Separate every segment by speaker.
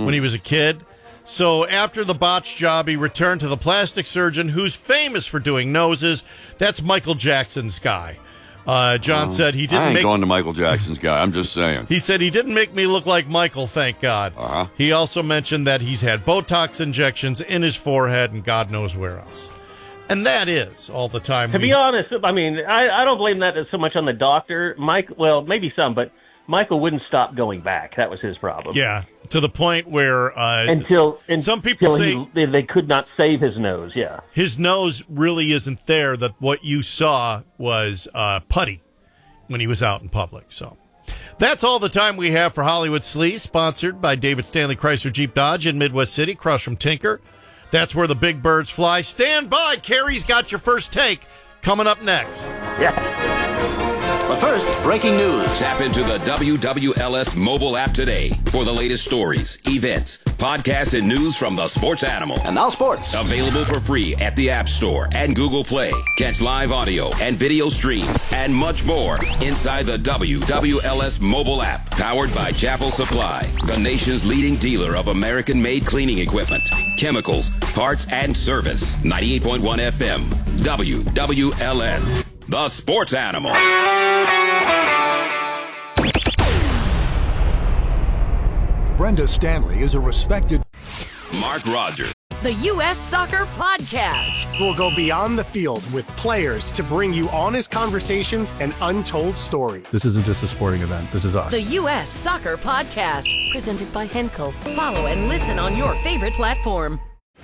Speaker 1: when he was a kid. So after the botch job, he returned to the plastic surgeon who's famous for doing noses. That's Michael Jackson's guy. John said he didn't
Speaker 2: I ain't going to Michael Jackson's guy. I'm just saying.
Speaker 1: He said he didn't make me look like Michael, thank God. He also mentioned that he's had Botox injections in his forehead and God knows where else. And that is all the time.
Speaker 3: To be honest, I mean, I don't blame that so much on the doctor. Well, maybe some, but Michael wouldn't stop going back. That was his problem.
Speaker 1: Yeah, to the point where
Speaker 3: until
Speaker 1: some people say
Speaker 3: they could not save his nose. Yeah,
Speaker 1: his nose really isn't there. That what you saw was putty when he was out in public. So that's all the time we have for Hollywood Sleaze, sponsored by David Stanley Chrysler Jeep Dodge in Midwest City, across from Tinker. That's where the big birds fly. Stand by. Carrie's got your first take coming up next.
Speaker 3: Yeah.
Speaker 4: But first, breaking news.
Speaker 5: Tap into the WWLS mobile app today for the latest stories, events, podcasts, and news from the sports animal.
Speaker 4: And now sports.
Speaker 5: Available for free at the App Store and Google Play. Catch live audio and video streams and much more inside the WWLS mobile app. Powered by Chapel Supply, the nation's leading dealer of American-made cleaning equipment, chemicals, parts, and service. 98.1 FM, WWLS. The Sports Animal.
Speaker 6: Brenda Stanley is a respected...
Speaker 5: Mark Rogers.
Speaker 7: The U.S. Soccer Podcast.
Speaker 8: We'll go beyond the field with players to bring you honest conversations and untold stories.
Speaker 9: This isn't just a sporting event. This is us.
Speaker 7: The U.S. Soccer Podcast. Presented by Henkel. Follow and listen on your favorite platform.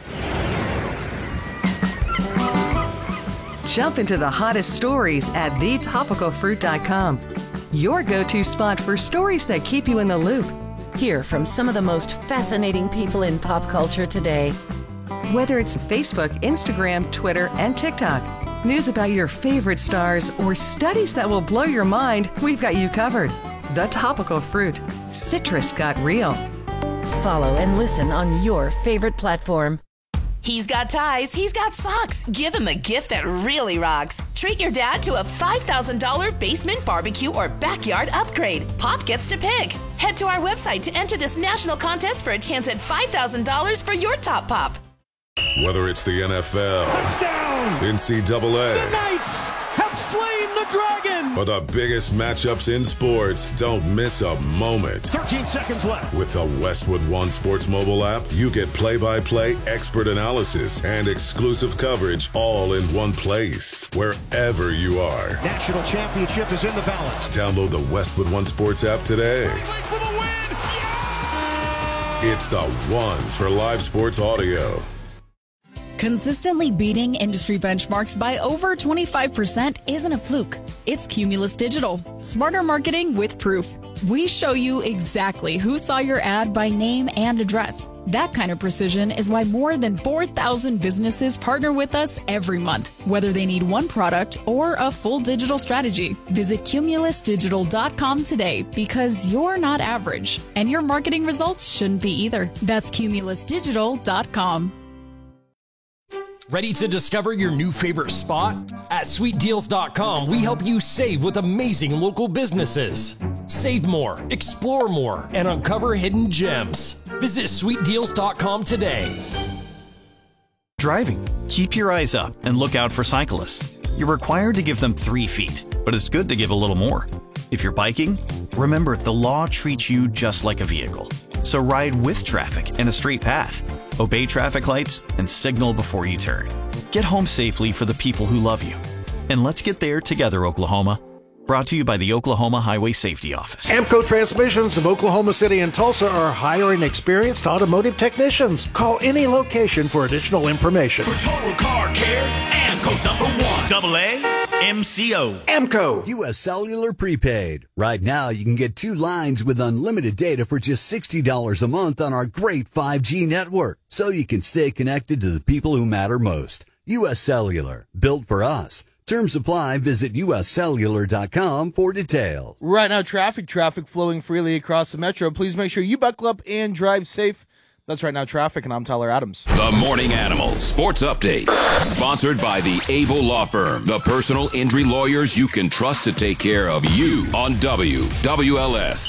Speaker 10: Jump into the hottest stories at thetopicalfruit.com. Your go-to spot for stories that keep you in the loop.
Speaker 7: Hear from some of the most fascinating people in pop culture today.
Speaker 10: Whether it's Facebook, Instagram, Twitter, and TikTok, news about your favorite stars, or studies that will blow your mind, we've got you covered. The Topical Fruit. Citrus got real.
Speaker 7: Follow and listen on your favorite platform.
Speaker 11: He's got ties, he's got socks. Give him a gift that really rocks. Treat your dad to a $5,000 basement barbecue or backyard upgrade. Pop gets to pick. Head to our website to enter this national contest for a chance at $5,000 for your top pop.
Speaker 12: Whether it's the NFL,
Speaker 13: touchdown,
Speaker 12: NCAA,
Speaker 13: the Knights have slain the dragon,
Speaker 12: or the biggest matchups in sports, don't miss a moment.
Speaker 13: 13 seconds left.
Speaker 12: With the Westwood One Sports mobile app, you get play-by-play expert analysis and exclusive coverage all in one place, wherever you are.
Speaker 13: National championship is in the balance.
Speaker 12: Download the Westwood One Sports app today.
Speaker 13: For the win. Yeah!
Speaker 12: It's the one for live sports audio.
Speaker 14: Consistently beating industry benchmarks by over 25% isn't a fluke. It's Cumulus Digital. Smarter marketing with proof. We show you exactly who saw your ad by name and address. That kind of precision is why more than 4,000 businesses partner with us every month, whether they need one product or a full digital strategy. Visit cumulusdigital.com today because you're not average, and your marketing results shouldn't be either. That's cumulusdigital.com.
Speaker 15: Ready to discover your new favorite spot? At sweetdeals.com, we help you save with amazing local businesses. Save more, explore more, and uncover hidden gems. Visit sweetdeals.com today.
Speaker 16: Driving. Keep your eyes up and look out for cyclists. You're required to give them 3 feet, but it's good to give a little more. If you're biking, remember the law treats you just like a vehicle. So ride with traffic in a straight path. Obey traffic lights and signal before you turn. Get home safely for the people who love you. And let's get there together, Oklahoma. Brought to you by the Oklahoma Highway Safety Office.
Speaker 17: Amco Transmissions of Oklahoma City and Tulsa are hiring experienced automotive technicians. Call any location for additional information.
Speaker 18: For total car care, Amco's #1. AAMCO.
Speaker 17: Amco.
Speaker 19: U.S. Cellular Prepaid. Right now, you can get 2 lines with unlimited data for just $60 a month on our great 5G network, so you can stay connected to the people who matter most. U.S. Cellular. Built for us. Terms apply. Visit uscellular.com for details.
Speaker 20: Right now, traffic flowing freely across the metro. Please make sure you buckle up and drive safe. That's Right Now Traffic, and I'm Tyler Adams.
Speaker 5: The Morning Animal Sports Update. Sponsored by the Able Law Firm. The personal injury lawyers you can trust to take care of you on WWLS.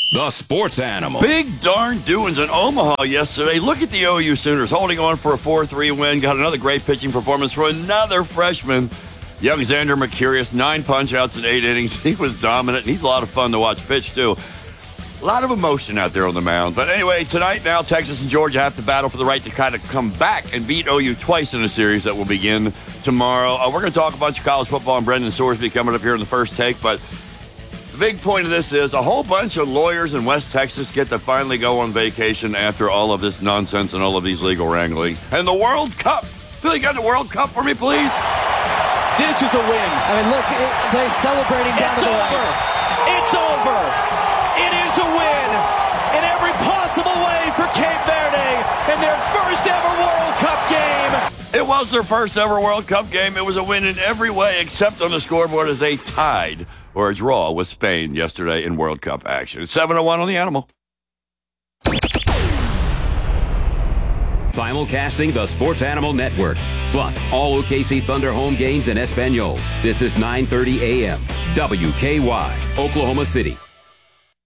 Speaker 5: The Sports Animal.
Speaker 2: Big darn doings in Omaha yesterday. Look at the OU Sooners holding on for a 4-3 win. Got another great pitching performance from another freshman, young Xander Mercurius. 9 punch-outs in 8 innings. He was dominant, and he's a lot of fun to watch pitch, too. A lot of emotion out there on the mound. But anyway, tonight now, Texas and Georgia have to battle for the right to kind of come back and beat OU twice in a series that will begin tomorrow. We're going to talk a bunch of college football and Brendan Sorsby coming up here in the first take, but the big point of this is a whole bunch of lawyers in West Texas get to finally go on vacation after all of this nonsense and all of these legal wranglings. And the World Cup. Billy, got the World Cup for me, please?
Speaker 13: This is a win. I mean, look, they're celebrating down to the right. It's over. It is a win in every possible way for Cape Verde in their first ever World Cup game.
Speaker 2: It was their first ever World Cup game. It was a win in every way except on the scoreboard as they tied or a draw with Spain yesterday in World Cup action. It's 7-1 on the Animal.
Speaker 5: Simulcasting the Sports Animal Network. Plus, all OKC Thunder home games in Espanol. This is 9:30 a.m. WKY, Oklahoma City.